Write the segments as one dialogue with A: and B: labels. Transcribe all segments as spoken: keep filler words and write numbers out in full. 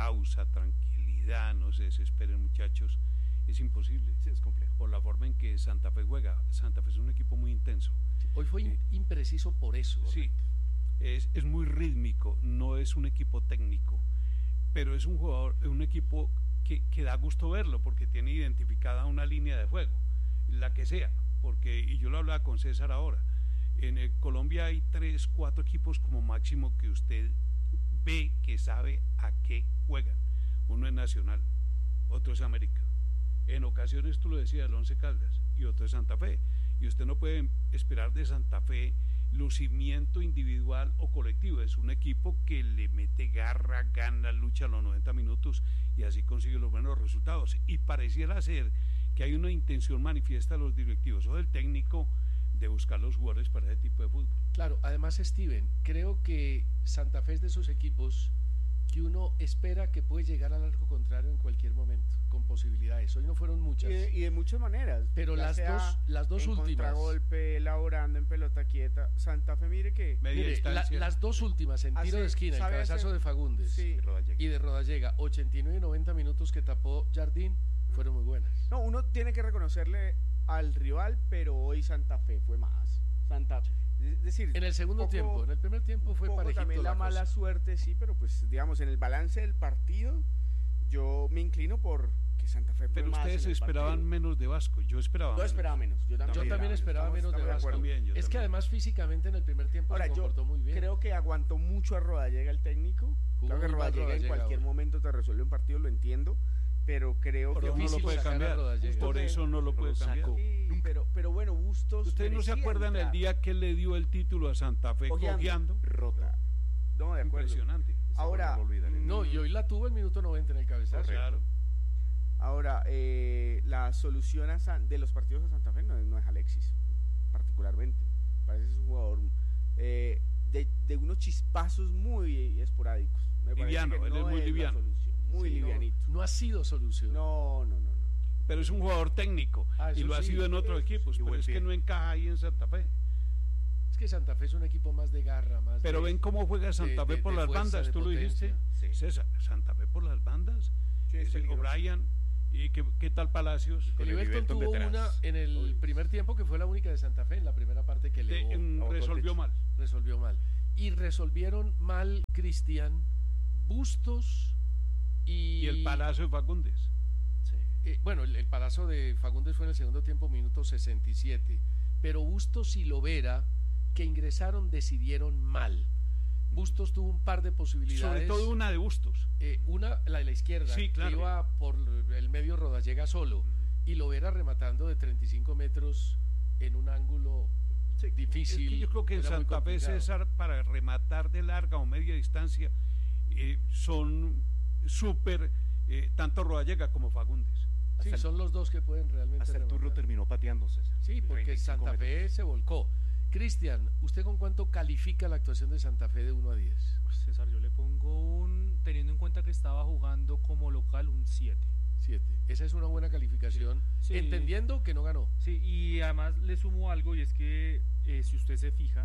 A: pausa, tranquilidad, no se desesperen muchachos, es imposible.
B: Sí, es complejo.
A: Por la forma en que Santa Fe juega. Santa Fe es un equipo muy intenso.
C: Sí, hoy fue eh, impreciso por eso.
A: Sí, es, es muy rítmico, no es un equipo técnico, pero es un jugador, un equipo que, que da gusto verlo porque tiene identificada una línea de juego, la que sea, porque, y yo lo hablaba con César ahora, en el Colombia hay tres, cuatro equipos como máximo que usted ve que sabe a qué juegan. Uno es Nacional, otro es América, en ocasiones tú lo decías, el Once Caldas, y otro es Santa Fe, y usted no puede esperar de Santa Fe lucimiento individual o colectivo, es un equipo que le mete garra, gana, lucha a los noventa minutos y así consigue los buenos resultados, y pareciera ser que hay una intención manifiesta de los directivos o del técnico de buscar los jugadores para ese tipo de fútbol.
C: Claro, además Steven, creo que Santa Fe es de esos equipos que uno espera que puede llegar al arco contrario en cualquier momento, con posibilidades. Hoy no fueron muchas.
D: Y de, y de muchas maneras.
C: Pero las dos, las dos
D: en
C: últimas.
D: Contragolpe, elaborando en pelota quieta. Santa Fe, mire que...
C: Mire, la, las dos últimas, en tiro
D: hace,
C: de esquina, el cabezazo hacer, de Fagundes
D: sí.
C: y de Rodallega, ochenta y nueve y noventa minutos que tapó Jardín, fueron muy buenas.
D: No, uno tiene que reconocerle al rival, pero hoy Santa Fe fue más. Santa Fe. Es decir,
C: en el segundo
D: poco,
C: tiempo, en el primer tiempo fue parejito
D: también la, la mala cosa. Suerte, sí, pero pues digamos en el balance del partido yo me inclino por que Santa Fe fue
A: pero
D: más.
A: Pero ustedes esperaban
D: partido.
A: menos de Vasco, yo esperaba.
D: Yo
A: menos.
D: esperaba menos. Yo también,
C: yo también esperaba menos de Vasco.
A: También,
C: es
A: también.
C: que además físicamente en el primer tiempo
D: Ahora,
C: se comportó
D: yo
C: muy bien.
D: Creo que aguantó mucho a Rodallega el técnico.
C: Jugó
D: Creo que Rodallega, Rodallega en cualquier ahora. momento te resuelve un partido, lo entiendo. Pero creo
A: pero
D: que
A: no lo puede cambiar. Por eso no lo puede cambiar.
D: Sí, pero, pero bueno, Bustos.
A: Ustedes no se acuerdan el día que le dio el título a Santa Fe cojeando.
B: Rota.
D: No, de acuerdo.
A: Impresionante.
D: Ahora,
B: no,
C: no, y hoy la tuvo el minuto noventa en el cabezazo.
A: Claro.
D: Ahora, eh, la solución a San, de los partidos de Santa Fe no es, no es Alexis, particularmente. Parece que es un jugador eh, de, de unos chispazos muy esporádicos. Me
A: liviano,
D: que
A: él
D: no
A: es muy
D: es
A: liviano.
D: Solución, muy
C: sí,
D: livianito.
C: No, no ha sido solución.
D: No, no, no, no.
A: Pero es un jugador técnico
C: ah,
A: y lo sí, ha sido en otros equipos, sí, pero es que no encaja ahí en Santa Fe.
C: Es que Santa Fe es un equipo más de garra, más
A: pero
C: de,
A: ven cómo juega Santa
C: de,
A: Fe por
C: de, de
A: las
C: fuerza,
A: bandas, tú
C: potencia.
A: Lo dijiste, sí. César, Santa Fe por las bandas,
D: Sí, es
A: el O'Brien, y qué, qué tal Palacios.
C: El Everton tuvo detrás. Una en el Uy. primer tiempo que fue la única de Santa Fe, en la primera parte que le
A: resolvió mal.
C: Resolvió mal. Y resolvieron mal Cristian, Bustos y...
A: Y el Palacio de Fagundes.
C: Sí. Eh, bueno, el, el Palacio de Fagundes fue en el segundo tiempo, minuto sesenta y siete. Pero Bustos y Lovera, que ingresaron, decidieron mal. Bustos tuvo un par de posibilidades.
A: Sobre todo una de Bustos.
C: Eh, una, la de la izquierda,
A: sí, claro.
C: que iba por el medio Rodallega solo. Uh-huh. Y Lovera rematando de treinta y cinco metros en un ángulo sí, difícil.
A: Es que yo creo que en Santa Fe, César, para rematar de larga o media distancia, eh, son súper, eh, tanto Rodallega como Fagundes.
C: Sí, son los dos que pueden realmente
B: hasta el
C: rematar.
B: Turro terminó pateando, César.
C: Sí, porque Santa Fe metros. Se volcó. Cristian, ¿usted con cuánto califica la actuación de Santa Fe de uno a diez?
E: Pues César, yo le pongo un, teniendo en cuenta que estaba jugando como local, un siete.
C: siete. Esa es una buena calificación, sí. entendiendo que no ganó.
E: Sí, y además le sumo algo, y es que eh, si usted se fija,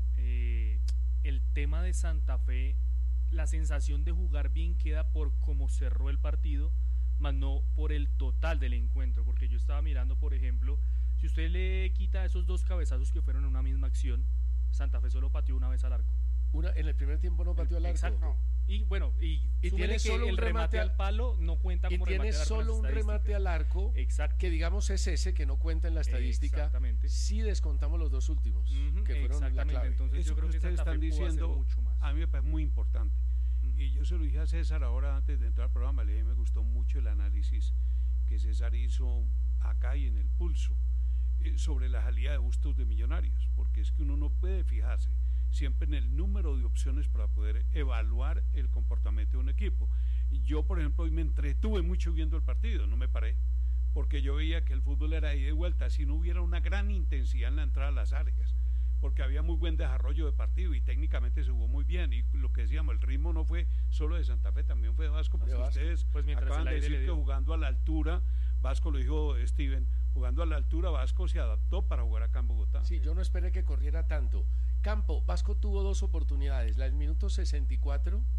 E: eh, el tema de Santa Fe, la sensación de jugar bien queda por cómo cerró el partido, más no por el total del encuentro, porque yo estaba mirando, por ejemplo, si usted le quita esos dos cabezazos que fueron en una misma acción, Santa Fe solo pateó una vez al arco.
C: Una, en el primer tiempo no pateó al arco.
E: Exacto. No. Y bueno, y,
C: y tiene solo
E: el
C: un remate
E: al palo no cuenta como remate al arco.
C: Y tiene solo un remate al arco,
E: exacto.
C: que digamos es ese, que no cuenta en la estadística.
E: Exactamente.
C: Si descontamos los dos últimos, uh-huh, que fueron la clave.
E: Entonces
A: eso
E: yo creo
A: que
E: que
A: ustedes
E: Santa
A: están
E: Fe
A: diciendo,
E: mucho más.
A: A mí me parece muy importante. Uh-huh. Y yo se lo dije a César ahora antes de entrar al programa, le dije, me gustó mucho el análisis que César hizo acá y en el Pulso eh, sobre la salida de Bustos de Millonarios, porque es que uno no puede fijarse siempre en el número de opciones para poder evaluar el comportamiento de un equipo. Yo, por ejemplo, hoy me entretuve mucho viendo el partido, no me paré, porque yo veía que el fútbol era ahí de vuelta, si no hubiera una gran intensidad en la entrada a las áreas, porque había muy buen desarrollo de partido y técnicamente se jugó muy bien, y lo que decíamos, el ritmo no fue solo de Santa Fe, también fue de Vasco, porque de Vasco. Ustedes pues acaban de decir que jugando a la altura, Vasco, lo dijo Steven, jugando a la altura Vasco se adaptó para jugar acá en Bogotá.
C: Sí, yo no esperé que corriera tanto. Campo, Vasco tuvo dos oportunidades, la del minuto sesenta y cuatro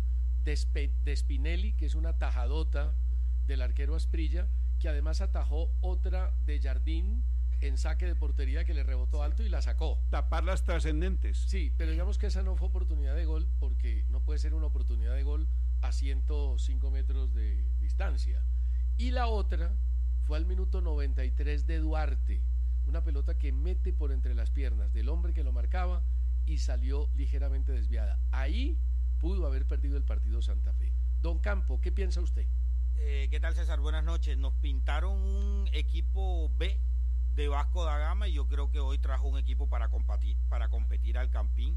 C: de, Spe, de Spinelli, que es una tajadota del arquero Asprilla, que además atajó otra de Jardín en saque de portería que le rebotó alto y la sacó.
A: Tapar las trascendentes.
C: Sí, pero digamos que esa no fue oportunidad de gol, porque no puede ser una oportunidad de gol a ciento cinco metros de distancia. Y la otra fue al minuto noventa y tres de Duarte, una pelota que mete por entre las piernas del hombre que lo marcaba y salió ligeramente desviada. Ahí pudo haber perdido el partido Santa Fe. Don Campo, ¿qué piensa usted?
B: Eh, ¿Qué tal, César? Buenas noches. Nos pintaron un equipo B de Vasco da Gama y yo creo que hoy trajo un equipo para competir, para competir al Campín.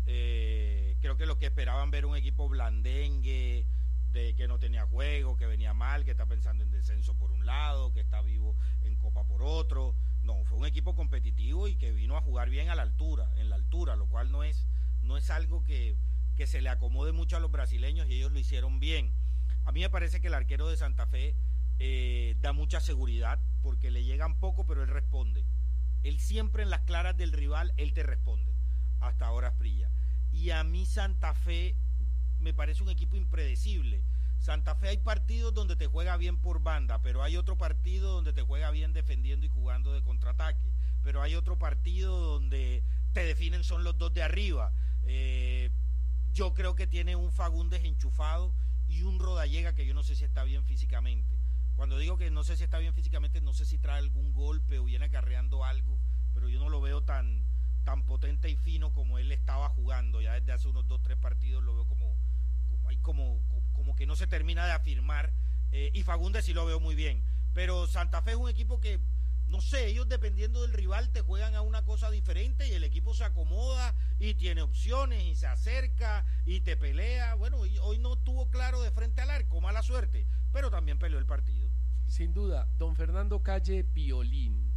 B: Eh, creo que los que esperaban ver un equipo blandengue, de que no tenía juego, que venía mal, que está pensando en descenso por un lado, que está vivo en Copa por otro. No, fue un equipo competitivo y que vino a jugar bien a la altura, en la altura, lo cual no es, no es algo que, que se le acomode mucho a los brasileños y ellos lo hicieron bien. A mí me parece que el arquero de Santa Fe eh, da mucha seguridad porque le llegan poco, pero él responde. Él siempre en las claras del rival, él te responde. Hasta ahora Asprilla. Y a mí Santa Fe me parece un equipo impredecible. Santa Fe hay partidos donde te juega bien por banda, pero hay otro partido donde te juega bien defendiendo y jugando de contraataque. Pero hay otro partido donde te definen son los dos de arriba. Eh, yo creo que tiene un Fagundes enchufado y un Rodallega que yo no sé si está bien físicamente. Cuando digo que no sé si está bien físicamente, no sé si trae algún golpe o viene acarreando algo, pero yo no lo veo tan, tan potente y fino como él estaba jugando. Ya desde hace unos dos, tres partidos lo veo como, como, hay como, como que no se termina de afirmar. Eh, y Fagundes sí lo veo muy bien. Pero Santa Fe es un equipo que, no sé, ellos dependiendo del rival te juegan a una cosa diferente y el equipo se acomoda y tiene opciones y se acerca y te pelea. Bueno, hoy no tuvo claro de frente al arco, mala suerte, pero también peleó el partido.
C: Sin duda, don Fernando Calle Piolín.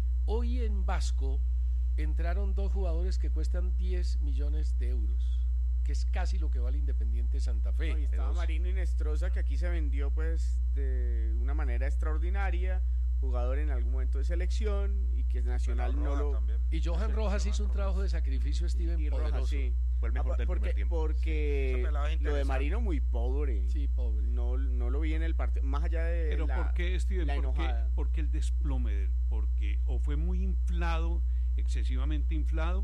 C: Hoy en Vasco entraron dos jugadores que cuestan diez millones de euros, que es casi lo que vale Independiente Santa Fe.
D: No, y estaba Marino Inestrosa, que aquí se vendió pues de una manera extraordinaria, jugador en algún momento de selección y que es Nacional no lo...
B: También.
C: Y Johan Rojas hizo un trabajo de sacrificio, Steven,
D: y
C: poderoso.
D: Rojas, sí.
F: Fue el mejor
D: Ah,
F: del
D: porque,
F: primer tiempo.
D: Porque
B: Sí.
D: lo de Marino muy pobre.
C: Sí, pobre.
D: No, no lo vi en el partido, más allá de
A: Pero
D: la,
A: ¿por qué, Steven?
D: la
A: ¿Por qué,
D: enojada.
A: por qué el desplome de él? Porque o fue muy inflado, excesivamente inflado,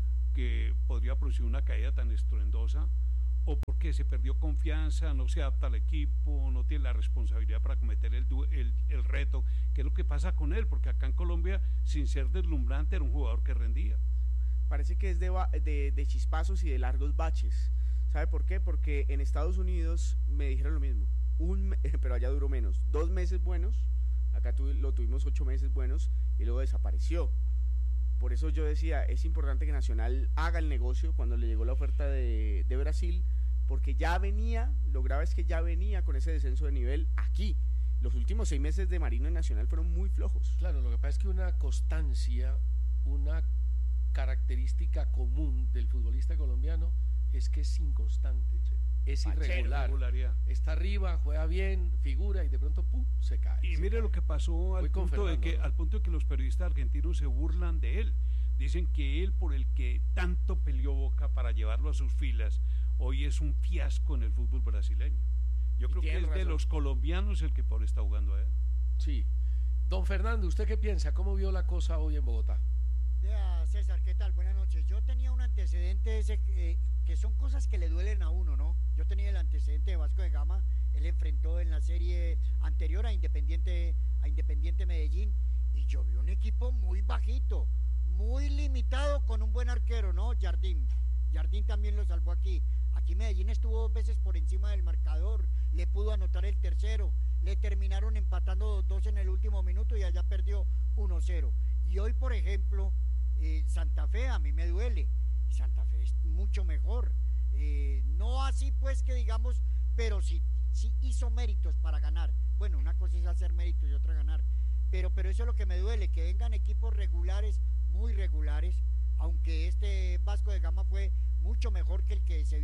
A: que podría producir una caída tan estruendosa, o porque se perdió confianza, no se adapta al equipo, no tiene la responsabilidad para cometer el, el, el reto, que es lo que pasa con él, porque acá en Colombia, sin ser deslumbrante, era un jugador que rendía.
D: Parece que es de, de, de chispazos y de largos baches. ¿Sabe por qué? Porque en Estados Unidos me dijeron lo mismo, un, pero allá duró menos, dos meses buenos, acá tu, lo tuvimos ocho meses buenos y luego desapareció. Por eso yo decía, es importante que Nacional haga el negocio cuando le llegó la oferta de, de Brasil, porque ya venía, lo grave es que ya venía con ese descenso de nivel aquí. Los últimos seis meses de Marino en Nacional fueron muy flojos.
C: Claro, lo que pasa es que una constancia, una característica común del futbolista colombiano es que es inconstante, es irregular, está arriba, juega bien, figura y de pronto ¡pum! Se cae.
A: Y
C: se
A: mire
C: cae.
A: lo que pasó al punto,
C: Fernando,
A: de que,
C: ¿no?
A: al punto de que los periodistas argentinos se burlan de él. Dicen que él, por el que tanto peleó Boca para llevarlo a sus filas, hoy es un fiasco en el fútbol brasileño. Yo
D: Y
A: creo que es
D: tiene
A: de
D: razón.
A: los colombianos el que por está jugando a él.
C: Sí. Don Fernando, ¿usted qué piensa? ¿Cómo vio la cosa hoy en Bogotá?
G: Vea, César, ¿qué tal? Buenas noches. Yo tenía un antecedente ese, eh, que son cosas que le duelen a uno, ¿no? Yo tenía el antecedente de Vasco de Gama. Él enfrentó en la serie anterior a Independiente, a Independiente Medellín, y yo vi un equipo muy bajito, muy limitado, con un buen arquero, ¿no? Jardín. Jardín también lo salvó aquí. Aquí Medellín estuvo dos veces por encima del marcador, le pudo anotar el tercero, le terminaron empatando dos en el último minuto y allá perdió uno cero. Y hoy, por ejemplo, eh, Santa Fe a mí me duele. Santa Fe es mucho mejor. Eh, no así pues que digamos, pero sí, sí hizo méritos para ganar. Bueno, una cosa es hacer méritos y otra ganar. Pero, pero eso es lo que me duele, que vengan equipos regulares, muy regulares, aunque este Vasco de Gama fue mucho mejor que el que se